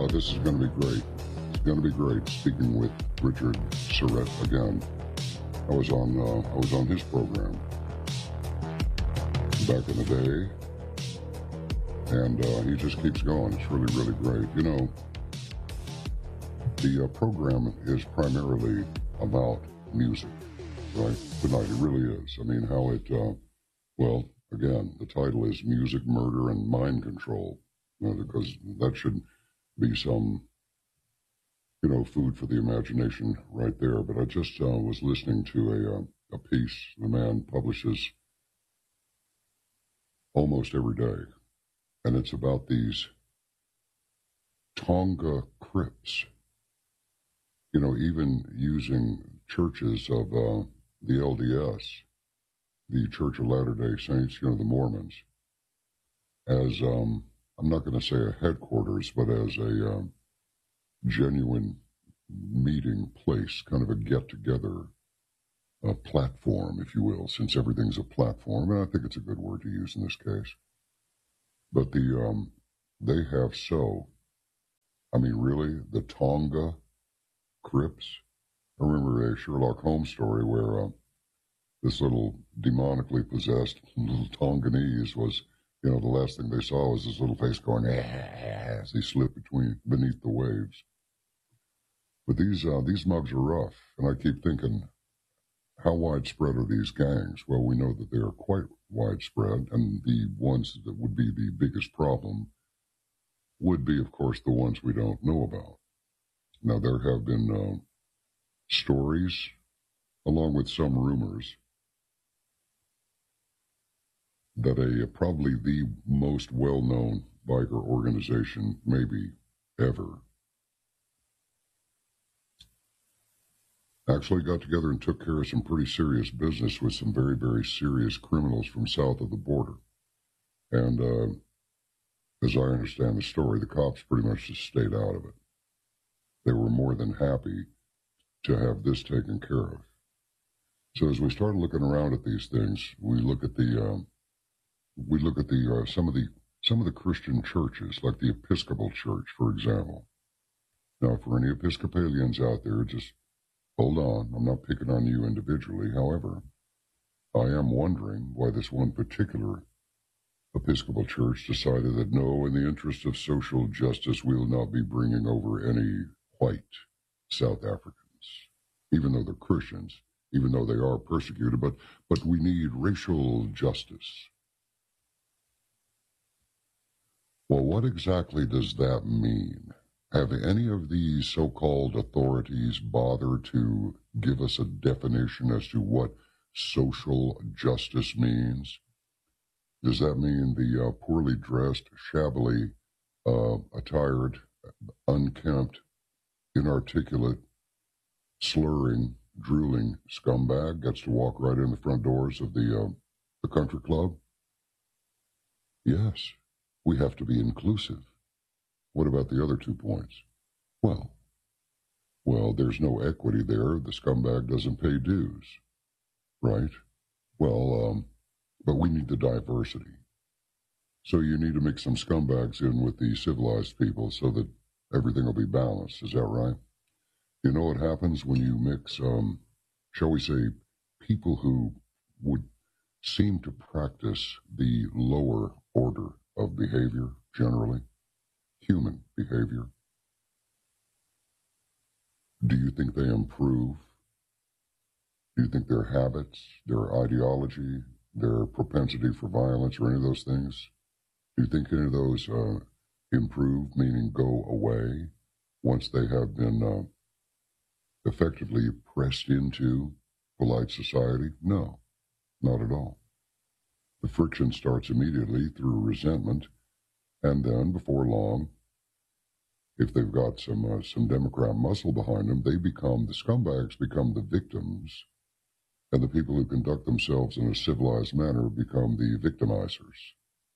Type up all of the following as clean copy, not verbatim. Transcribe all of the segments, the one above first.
this is going to be great. It's going to be great. Speaking with Richard Syrett again. I was on his program back in the day, and he just keeps going. It's really, really great. You know, the program is primarily about music, right? Tonight, it really is. I mean, how it, well, again, the title is Music, Murder, and Mind Control, you know, because that should be some, you know, food for the imagination right there. But I just was listening to a piece the man publishes almost every day, and it's about these Tonga Crips, you know, even using churches of the LDS, the Church of Latter-day Saints, you know, the Mormons, as, I'm not going to say a headquarters, but as a genuine meeting place, kind of a get-together, a platform, if you will, since everything's a platform, and I think it's a good word to use in this case. But they have really, the Tonga Crips. I remember a Sherlock Holmes story where this little demonically possessed little Tonganese was, you know, the last thing they saw was his little face going as he slipped beneath the waves. But these mugs are rough, and I keep thinking, how widespread are these gangs? Well, we know that they are quite widespread, and the ones that would be the biggest problem would be, of course, the ones we don't know about. Now, there have been stories, along with some rumors, that probably the most well-known biker organization, maybe ever, actually got together and took care of some pretty serious business with some very, very serious criminals from south of the border. And as I understand the story, the cops pretty much just stayed out of it. They were more than happy to have this taken care of. So as we started looking around at these things, we look at some of the Christian churches, like the Episcopal Church, for example. Now, for any Episcopalians out there, just hold on. I'm not picking on you individually. However, I am wondering why this one particular Episcopal Church decided that no, in the interest of social justice, we'll not be bringing over any white South Africans, even though they're Christians, even though they are persecuted, but we need racial justice. Well, what exactly does that mean? Have any of these so-called authorities bothered to give us a definition as to what social justice means? Does that mean the poorly dressed, shabbily attired, unkempt, inarticulate, slurring, drooling scumbag gets to walk right in the front doors of the country club? Yes, we have to be inclusive. What about the other 2 points? Well, there's no equity there. The scumbag doesn't pay dues, right? Well, but we need the diversity. So you need to mix some scumbags in with the civilized people so that everything will be balanced. Is that right? You know what happens when you mix, shall we say, people who would seem to practice the lower order of behavior generally? Human behavior. Do you think they improve? Do you think their habits, their ideology, their propensity for violence, or any of those things, do you think any of those improve, meaning go away, once they have been effectively pressed into polite society? No, not at all. The friction starts immediately through resentment, and then before long, if they've got some Democrat muscle behind them, the scumbags become the victims, and the people who conduct themselves in a civilized manner become the victimizers.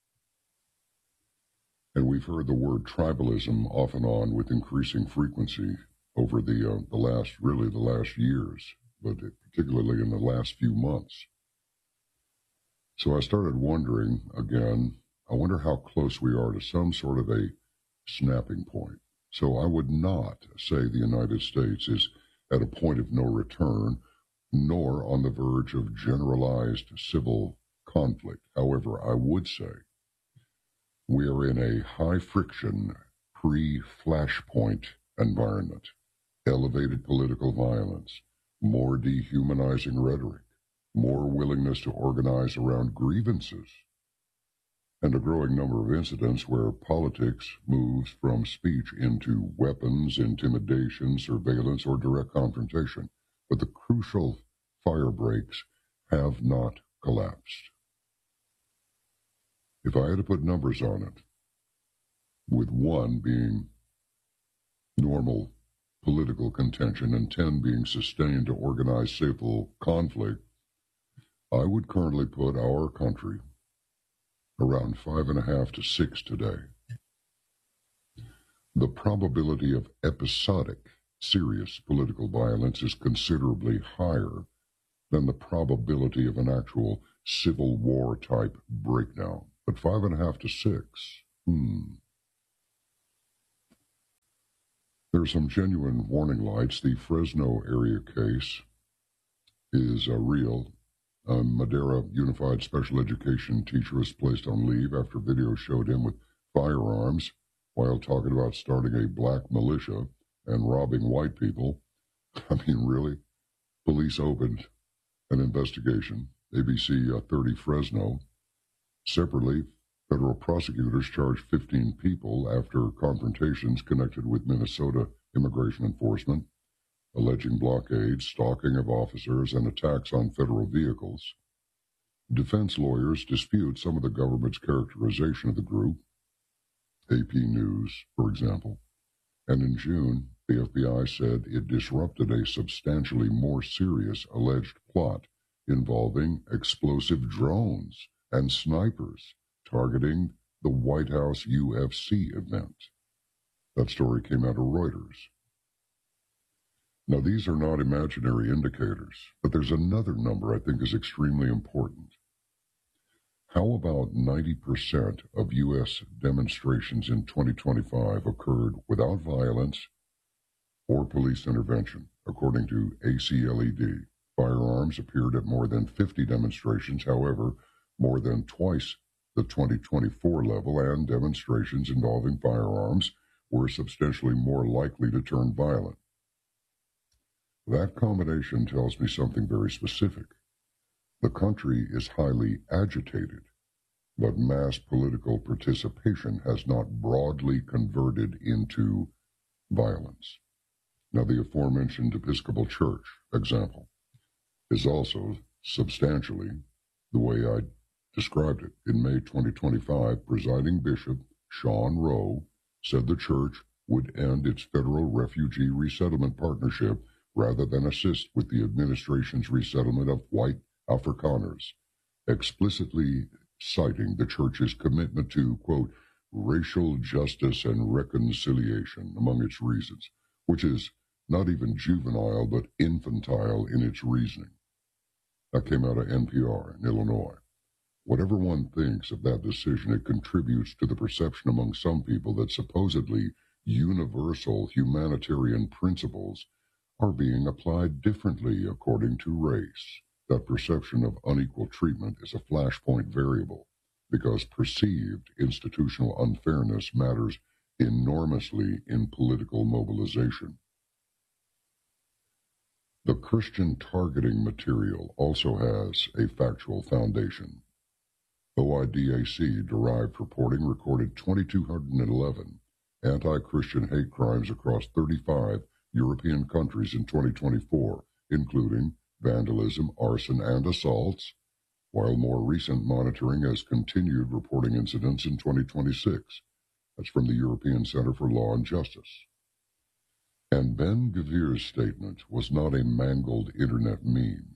And we've heard the word tribalism off and on with increasing frequency over the last years, but particularly in the last few months. So I started wondering again, I wonder how close we are to some sort of a snapping point. So I would not say the United States is at a point of no return, nor on the verge of generalized civil conflict. However, I would say we are in a high-friction, pre-flashpoint environment, elevated political violence, more dehumanizing rhetoric, more willingness to organize around grievances, and a growing number of incidents where politics moves from speech into weapons, intimidation, surveillance, or direct confrontation. But the crucial fire breaks have not collapsed. If I had to put numbers on it, with 1 being normal political contention and 10 being sustained to organized civil conflict, I would currently put our country around 5.5 to 6 today. The probability of episodic, serious political violence is considerably higher than the probability of an actual Civil War type breakdown. But 5.5 to 6, There are some genuine warning lights. The Fresno area case is real. A Madera Unified Special Education teacher was placed on leave after video showed him with firearms while talking about starting a black militia and robbing white people. I mean, really? Police opened an investigation. ABC 30 Fresno. Separately, federal prosecutors charged 15 people after confrontations connected with Minnesota immigration enforcement, alleging blockades, stalking of officers, and attacks on federal vehicles. Defense lawyers dispute some of the government's characterization of the group. AP News, for example. And in June, the FBI said it disrupted a substantially more serious alleged plot involving explosive drones and snipers targeting the White House UFC event. That story came out of Reuters. Now, these are not imaginary indicators, but there's another number I think is extremely important. How about 90% of U.S. demonstrations in 2025 occurred without violence or police intervention, according to ACLED? Firearms appeared at more than 50 demonstrations, however, more than twice the 2024 level, and demonstrations involving firearms were substantially more likely to turn violent. That combination tells me something very specific. The country is highly agitated, but mass political participation has not broadly converted into violence. Now, the aforementioned Episcopal Church example is also substantially the way I described it. In May 2025, presiding Bishop Sean Rowe said the church would end its federal refugee resettlement partnership rather than assist with the administration's resettlement of white Afrikaners, explicitly citing the church's commitment to, quote, racial justice and reconciliation among its reasons, which is not even juvenile but infantile in its reasoning. That came out of NPR in Illinois. Whatever one thinks of that decision, it contributes to the perception among some people that supposedly universal humanitarian principles are being applied differently according to race. That perception of unequal treatment is a flashpoint variable because perceived institutional unfairness matters enormously in political mobilization. The Christian targeting material also has a factual foundation. OIDAC derived reporting recorded 2,211 anti-Christian hate crimes across 35 European countries in 2024, including vandalism, arson, and assaults, while more recent monitoring has continued reporting incidents in 2026. That's from the European Center for Law and Justice. And Ben-Gvir's statement was not a mangled internet meme.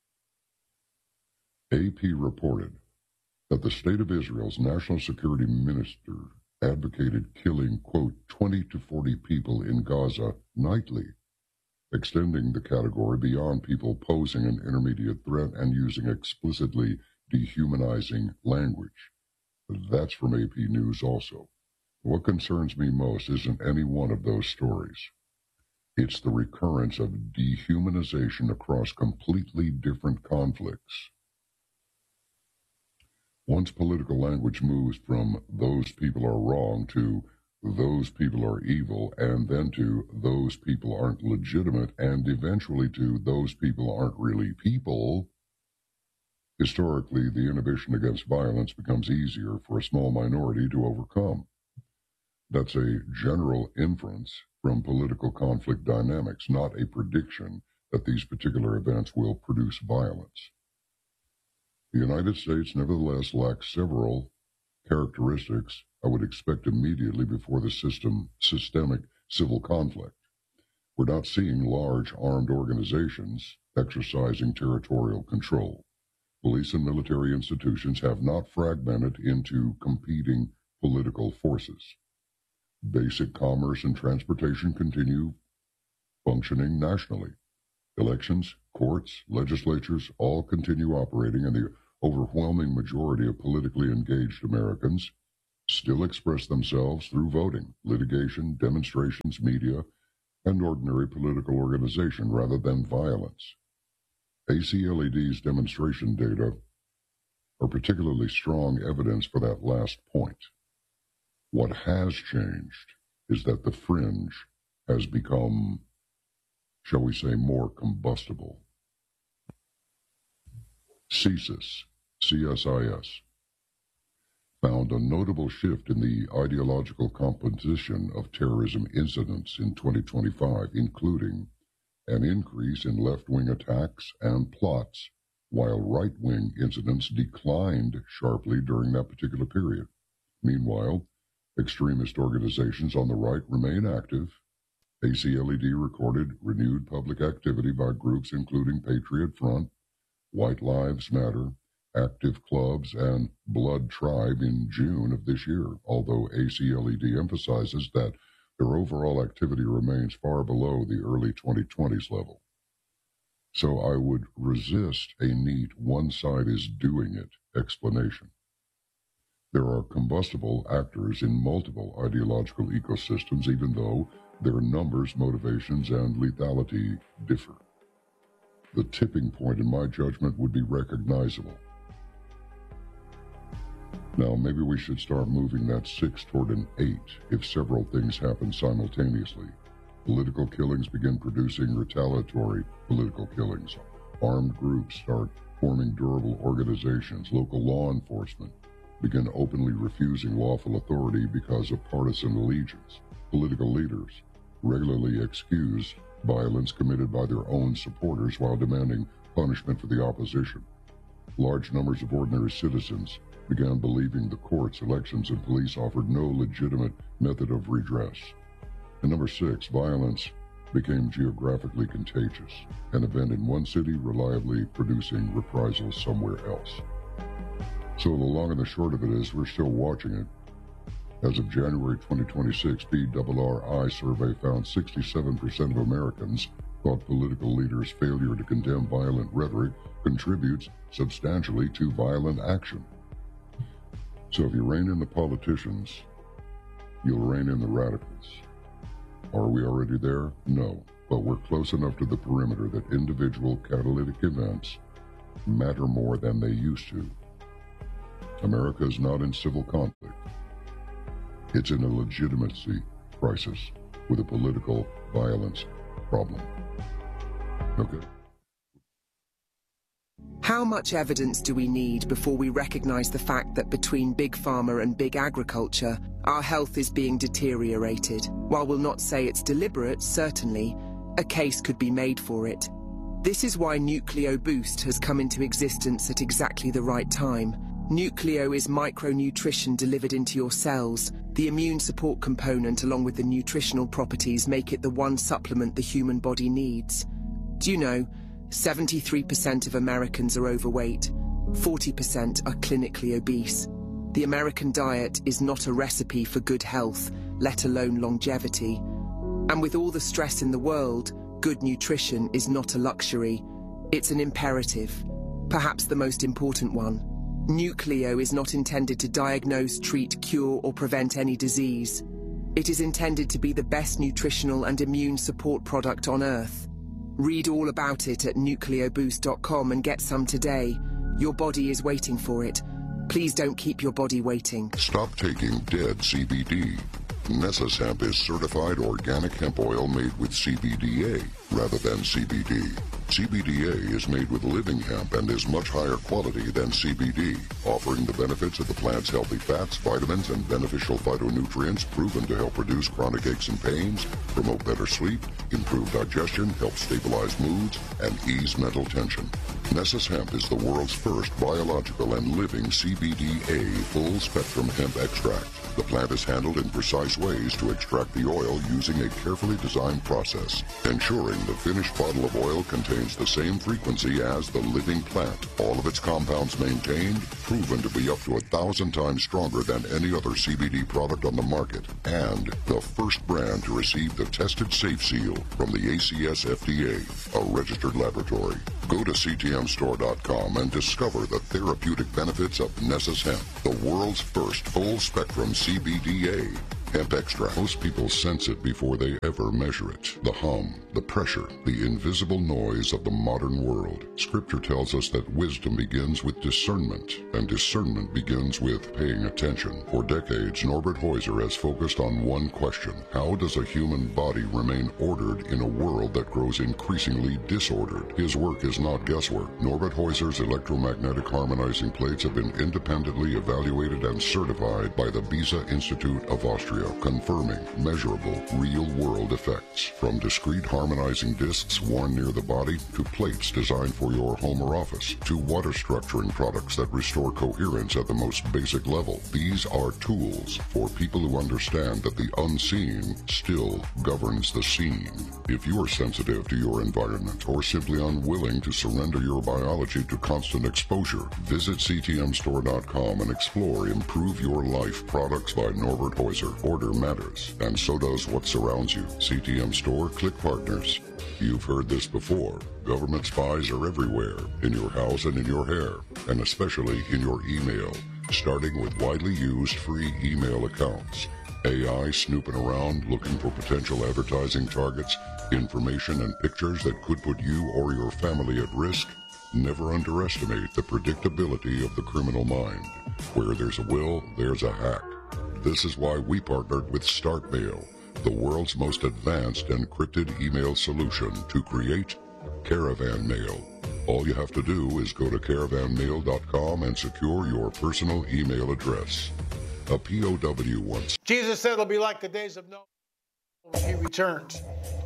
AP reported that the State of Israel's National Security Minister advocated killing, quote, 20 to 40 people in Gaza nightly, extending the category beyond people posing an intermediate threat and using explicitly dehumanizing language. That's from AP News also. What concerns me most isn't any one of those stories. It's the recurrence of dehumanization across completely different conflicts. Once political language moves from those people are wrong to those people are evil, and then to those people aren't legitimate, and eventually to those people aren't really people, historically the inhibition against violence becomes easier for a small minority to overcome. That's a general inference from political conflict dynamics, not a prediction that these particular events will produce violence. The United States nevertheless lacks several characteristics I would expect immediately before the systemic civil conflict. We're not seeing large armed organizations exercising territorial control. Police and military institutions have not fragmented into competing political forces. Basic commerce and transportation continue functioning nationally. Elections, courts, legislatures all continue operating, and the overwhelming majority of politically engaged Americans still express themselves through voting, litigation, demonstrations, media, and ordinary political organization rather than violence. ACLED's demonstration data are particularly strong evidence for that last point. What has changed is that the fringe has become, shall we say, more combustible. CSIS, CSIS, found a notable shift in the ideological composition of terrorism incidents in 2025, including an increase in left-wing attacks and plots, while right-wing incidents declined sharply during that particular period. Meanwhile, extremist organizations on the right remain active. ACLED recorded renewed public activity by groups including Patriot Front, White Lives Matter, Active Clubs, and Blood Tribe in June of this year, although ACLED emphasizes that their overall activity remains far below the early 2020s level. So I would resist a neat one side is doing it explanation. There are combustible actors in multiple ideological ecosystems, even though their numbers, motivations, and lethality differ. The tipping point, in my judgment, would be recognizable. Now, maybe we should start moving that 6 toward an 8 if several things happen simultaneously. Political killings begin producing retaliatory political killings. Armed groups start forming durable organizations. Local law enforcement begin openly refusing lawful authority because of partisan allegiance. Political leaders regularly excuse violence committed by their own supporters while demanding punishment for the opposition. Large numbers of ordinary citizens began believing the courts, elections, and police offered no legitimate method of redress. And number 6, violence became geographically contagious, an event in one city reliably producing reprisals somewhere else. So the long and the short of it is we're still watching it. As of January 2026, PRRI survey found 67% of Americans thought political leaders' failure to condemn violent rhetoric contributes substantially to violent action. So if you rein in the politicians, you'll rein in the radicals. Are we already there? No, but we're close enough to the perimeter that individual catalytic events matter more than they used to. America is not in civil conflict. It's in a legitimacy crisis with a political violence problem. Okay. How much evidence do we need before we recognize the fact that between big pharma and big agriculture, our health is being deteriorated? While we'll not say it's deliberate, certainly, a case could be made for it. This is why Nucleo Boost has come into existence at exactly the right time. Nucleo is micronutrition delivered into your cells. The immune support component along with the nutritional properties make it the one supplement the human body needs. Do you know, 73% of Americans are overweight, 40% are clinically obese. The American diet is not a recipe for good health, let alone longevity. And with all the stress in the world, good nutrition is not a luxury. It's an imperative, perhaps the most important one. Nucleo is not intended to diagnose, treat, cure, or prevent any disease. It is intended to be the best nutritional and immune support product on Earth. Read all about it at nucleoboost.com and get some today. Your body is waiting for it. Please don't keep your body waiting. Stop taking dead CBD. Nessus Hemp is certified organic hemp oil made with CBDA rather than CBD. CBDA is made with living hemp and is much higher quality than CBD, offering the benefits of the plant's healthy fats, vitamins, and beneficial phytonutrients proven to help reduce chronic aches and pains, promote better sleep, improve digestion, help stabilize moods, and ease mental tension. Nessus Hemp is the world's first biological and living CBDA full-spectrum hemp extract. The plant is handled in precise ways to extract the oil using a carefully designed process, ensuring the finished bottle of oil contains the same frequency as the living plant. All of its compounds maintained, proven to be up to 1,000 times stronger than any other CBD product on the market, and the first brand to receive the Tested Safe Seal from the ACS FDA, a registered laboratory. Go to ctmstore.com and discover the therapeutic benefits of Nessus Hemp, the world's first full-spectrum CBDA hemp extract. Most people sense it before they ever measure it. The hum, the pressure, the invisible noise of the modern world. Scripture tells us that wisdom begins with discernment, and discernment begins with paying attention. For decades, Norbert Heuser has focused on one question: how does a human body remain ordered in a world that grows increasingly disordered? His work is not guesswork. Norbert Heuser's electromagnetic harmonizing plates have been independently evaluated and certified by the Beza Institute of Austria, confirming measurable, real-world effects. From discrete harmonizing discs worn near the body, to plates designed for your home or office, to water structuring products that restore coherence at the most basic level. These are tools for people who understand that the unseen still governs the seen. If you are sensitive to your environment or simply unwilling to surrender your biology to constant exposure, visit ctmstore.com and explore Improve Your Life products by Norbert Heuser. Order matters, and so does what surrounds you. CTM Store, click partners. You've heard this before. Government spies are everywhere, in your house and in your hair, and especially in your email, starting with widely used free email accounts. AI snooping around looking for potential advertising targets, information and pictures that could put you or your family at risk. Never underestimate the predictability of the criminal mind. Where there's a will, there's a hack. This is why we partnered with StarkMail, the world's most advanced encrypted email solution, to create Caravan Mail. All you have to do is go to caravanmail.com and secure your personal email address. A POW once. Jesus said it'll be like the days of Noah when he returns.